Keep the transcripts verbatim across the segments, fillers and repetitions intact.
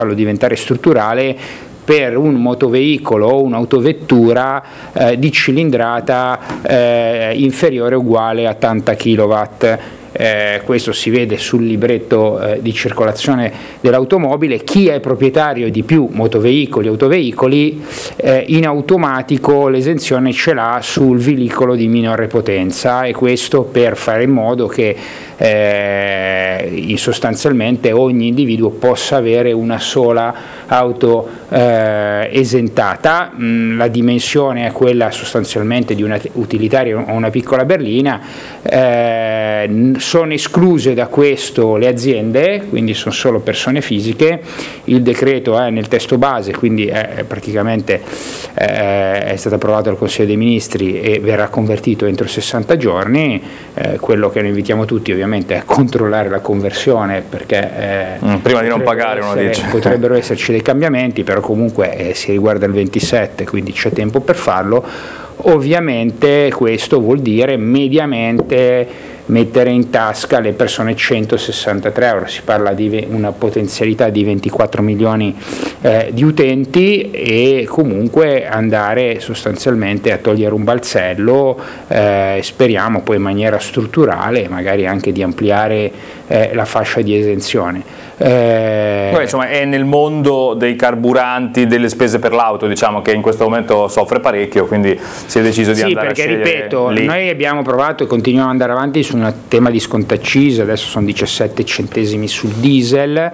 farlo diventare strutturale per un motoveicolo o un'autovettura eh, di cilindrata eh, inferiore o uguale a ottanta chilowatt. Eh, questo si vede sul libretto eh, di circolazione dell'automobile. Chi è proprietario di più motoveicoli o autoveicoli eh, in automatico l'esenzione ce l'ha sul veicolo di minore potenza, e questo per fare in modo che eh, sostanzialmente ogni individuo possa avere una sola auto eh, esentata. Mm, la dimensione è quella sostanzialmente di una utilitaria o una piccola berlina. Eh, sono escluse da questo le aziende, quindi sono solo persone fisiche. Il decreto è nel testo base, quindi è praticamente eh, è stato approvato dal Consiglio dei Ministri e verrà convertito entro sessanta giorni. Eh, quello che noi invitiamo tutti ovviamente è a controllare la conversione, perché eh, mm, prima di non pagare essere, uno dice. potrebbero esserci dei cambiamenti, però comunque eh, si riguarda il ventisette, quindi c'è tempo per farlo. Ovviamente questo vuol dire mediamente mettere in tasca alle persone centosessantatré euro, si parla di una potenzialità di ventiquattro milioni eh, di utenti, e comunque andare sostanzialmente a togliere un balzello, eh, speriamo poi in maniera strutturale magari anche di ampliare eh, la fascia di esenzione. Eh, Beh, insomma, è nel mondo dei carburanti, delle spese per l'auto, diciamo, che in questo momento soffre parecchio, quindi si è deciso di sì, andare perché, a scegliere ripeto, lì. Noi abbiamo provato e continuiamo ad andare avanti su un tema di sconto acciso, adesso sono diciassette centesimi sul diesel,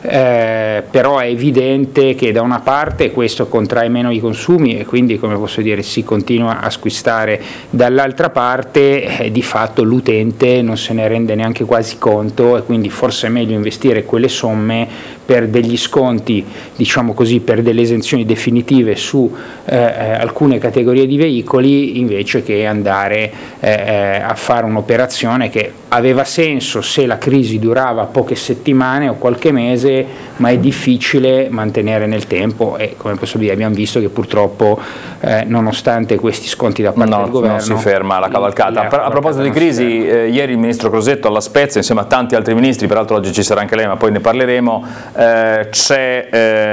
eh, però è evidente che da una parte questo contrae meno i consumi e quindi, come posso dire, si continua a acquistare, dall'altra parte eh, di fatto l'utente non se ne rende neanche quasi conto, e quindi forse è meglio investire quelle somme per degli sconti, diciamo così, per delle esenzioni definitive su eh, alcune categorie di veicoli, invece che andare eh, a fare un'operazione che aveva senso se la crisi durava poche settimane o qualche mese, ma è difficile mantenere nel tempo, e come posso dire abbiamo visto che purtroppo eh, nonostante questi sconti da parte no, del governo non si ferma la cavalcata. La, la a cavalcata proposito di crisi, eh, ieri il ministro Crosetto alla Spezia insieme a tanti altri ministri, peraltro oggi ci sarà anche lei ma poi ne parleremo, eh, c'è,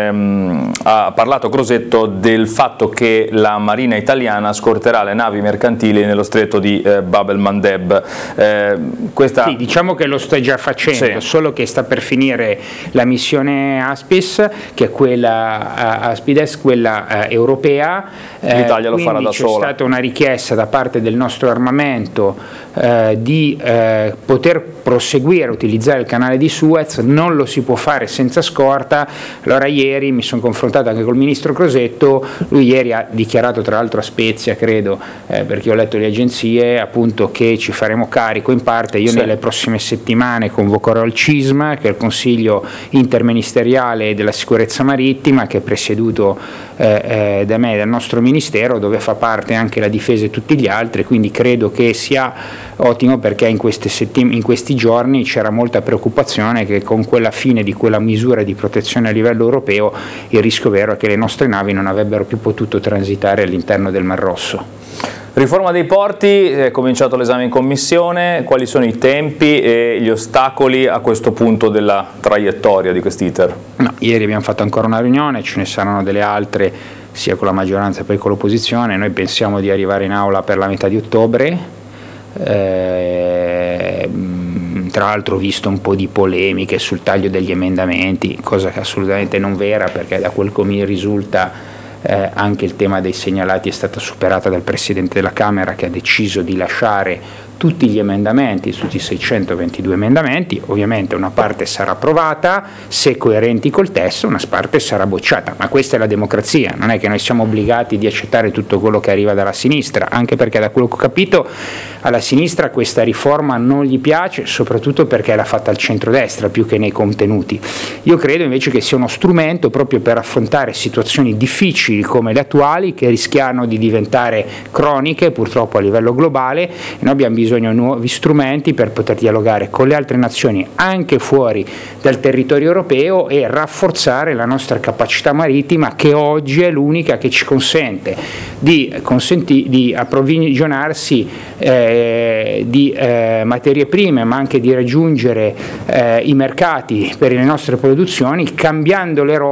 ehm, ha parlato Crosetto del fatto che la Marina italiana scorterà le navi mercantili nello stretto di eh, Bab el-Mandeb. Eh, questa... Sì, diciamo che lo sta già facendo, sì. Solo che sta per finire la missione Aspis, che è quella uh, Aspides, quella uh, europea. L'Italia lo farà da sola. C'è stata una richiesta da parte del nostro armamento uh, di uh, poter proseguire a utilizzare il canale di Suez, non lo si può fare senza scorta. Allora ieri mi sono confrontato anche col ministro Crosetto, lui ieri ha dichiarato, tra l'altro a Spezia credo, eh, perché ho letto le agenzie, appunto che ci faremo carico in parte. Io sì. Nelle prossime settimane convocherò il CISMA, che è il Consiglio interministeriale della sicurezza marittima, che è presieduto eh, eh, da me e dal nostro ministero, dove fa parte anche la difesa e tutti gli altri, quindi credo che sia ottimo, perché in, queste settim- in questi giorni c'era molta preoccupazione che con quella fine di quella misura di protezione a livello europeo il rischio vero è che le nostre navi non avrebbero più potuto transitare all'interno del Mar Rosso. Riforma dei porti, è cominciato l'esame in commissione, quali sono i tempi e gli ostacoli a questo punto della traiettoria di quest'iter? No, ieri abbiamo fatto ancora una riunione, ce ne saranno delle altre sia con la maggioranza che poi con l'opposizione. Noi pensiamo di arrivare in aula per la metà di ottobre, eh, tra l'altro ho visto un po' di polemiche sul taglio degli emendamenti, cosa che assolutamente non vera, perché da quel che mi risulta Eh, anche il tema dei segnalati è stata superata dal Presidente della Camera, che ha deciso di lasciare tutti gli emendamenti, tutti i seicentoventidue emendamenti. Ovviamente una parte sarà approvata se coerenti col testo, una parte sarà bocciata, ma questa è la democrazia, non è che noi siamo obbligati di accettare tutto quello che arriva dalla sinistra, anche perché da quello che ho capito alla sinistra questa riforma non gli piace, soprattutto perché l'ha fatta al centrodestra più che nei contenuti. Io credo invece che sia uno strumento proprio per affrontare situazioni difficili come le attuali, che rischiano di diventare croniche purtroppo a livello globale, e noi abbiamo bisogno bisogno di nuovi strumenti per poter dialogare con le altre nazioni anche fuori dal territorio europeo e rafforzare la nostra capacità marittima, che oggi è l'unica che ci consente di, consenti, di approvvigionarsi eh, di eh, materie prime, ma anche di raggiungere eh, i mercati per le nostre produzioni, cambiando le rotte